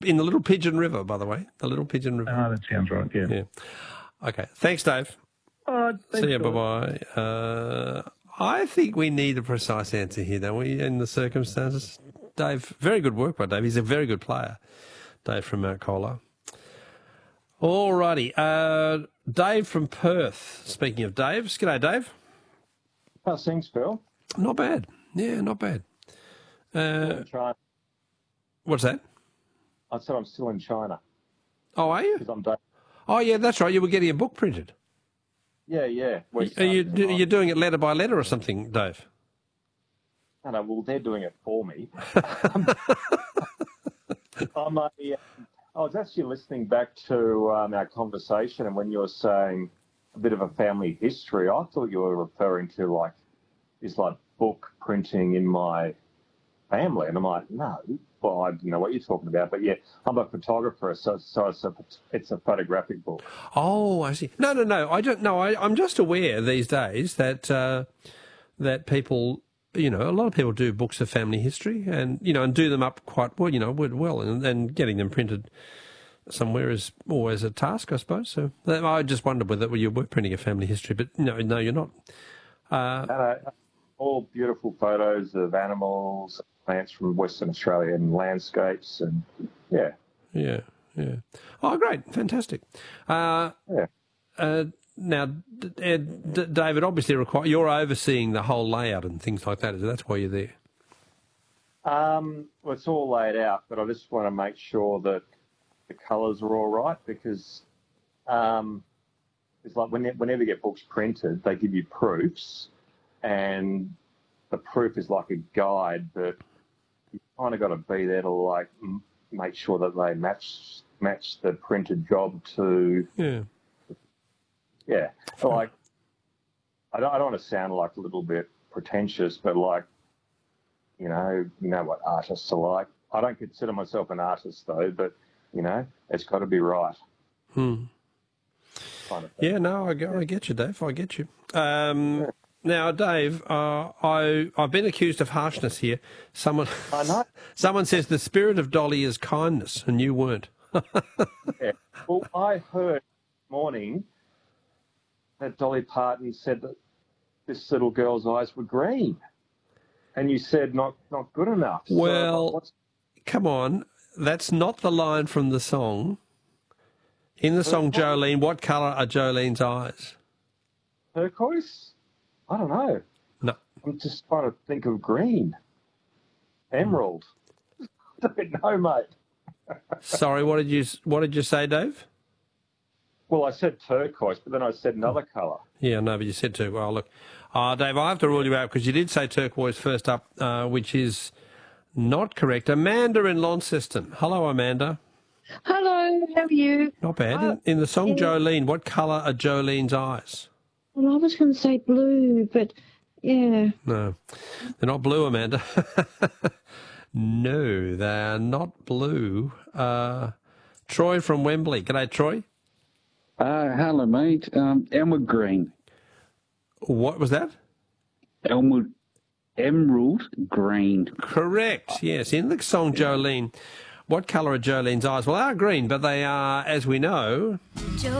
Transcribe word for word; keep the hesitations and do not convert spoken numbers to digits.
in the Little Pigeon River, by the way. The Little Pigeon River. Oh, that sounds right, yeah. Yeah. Okay. Thanks, Dave. Uh, thanks, See you. Phil. Bye-bye. Uh, I think we need a precise answer here, don't we, in the circumstances? Dave, very good work by Dave. He's a very good player, Dave from Mount Colah. All righty. Uh, Dave from Perth. Speaking of Daves, g'day, Dave. How's things, Phil? Not bad. Yeah, not bad. Uh, China. what's that? I said I'm still in China. Oh, are you? Because I'm Dave. Oh, yeah, that's right. You were getting a book printed. Yeah, yeah. We're Are you starting do, to- you doing it letter by letter or something, Dave? No, no, well, they're doing it for me. I'm a, I was actually listening back to um, our conversation, and when you were saying a bit of a family history, I thought you were referring to like this like book printing in my family, and I'm like, no, well, I don't know what you're talking about, but yeah, I'm a photographer, so so it's a it's a photographic book. Oh, I see. No, no, no. I don't know. I, I'm just aware these days that uh, that people, you know, a lot of people do books of family history, and you know, and do them up quite well, you know, well, and, and getting them printed somewhere is always a task, I suppose. So I just wondered whether you were printing a family history, but no, no, you're not. Uh, And, uh, all beautiful photos of animals, plants from Western Australia, and landscapes, and yeah, yeah, yeah. Oh, great, fantastic. Uh, yeah. Uh, now, D- Ed, D- David, obviously require, you're overseeing the whole layout and things like that. That's why you're there. Um, well, it's all laid out, but I just want to make sure that the colours are all right, because um, it's like when, whenever you get books printed, they give you proofs, and the proof is like a guide, but you kind of got to be there to like m- make sure that they match match the printed job to Yeah. yeah. So like, I don't I don't want to sound like a little bit pretentious, but like, you know, you know what artists are like. I don't consider myself an artist though, but you know, it's got to be right. Hmm. Kind of thing. Yeah, no, I, get- I get you, Dave. I get you. Um, now, Dave, uh, I I've been accused of harshness here. Someone, I know. someone says the spirit of Dolly is kindness, and you weren't. Yeah. Well, I heard this morning that Dolly Parton said that this little girl's eyes were green, and you said not not good enough. So, Well, what's come on, that's not the line from the song. In the song Jolene, what colour are Jolene's eyes? turquoise? I don't know. No. I'm just trying to think of green. Emerald. I don't know, mate. Sorry, what did you what did you say, Dave? Well, I said turquoise, but then I said another colour. Yeah, no, but you said turquoise. Well, look, uh, Dave, I have to rule you out because you did say turquoise first up, uh, which is not correct. Amanda in Launceston. Hello, Amanda. Hello, how are you? Not bad. Uh, in, in the song yeah. Jolene, what colour are Jolene's eyes? Well, I was going to say blue, but yeah. No, they're not blue, Amanda. No, they are not blue. Uh, Troy from Wembley. G'day, Troy. Uh, hello, mate. Um, Elmwood Green. What was that? Elmwood Emerald Green. Correct. Yes, in the song Jolene, what colour are Jolene's eyes? Well, they are green, but they are, as we know...